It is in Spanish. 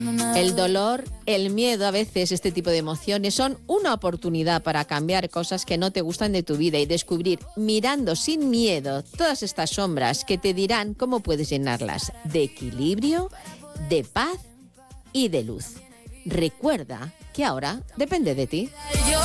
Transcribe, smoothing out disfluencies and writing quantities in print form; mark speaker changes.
Speaker 1: El dolor, el miedo, a veces este tipo de emociones son una oportunidad para cambiar cosas que no te gustan de tu vida y descubrir, mirando sin miedo, todas estas sombras que te dirán cómo puedes llenarlas de equilibrio, de paz y de luz. Recuerda que ahora depende de ti.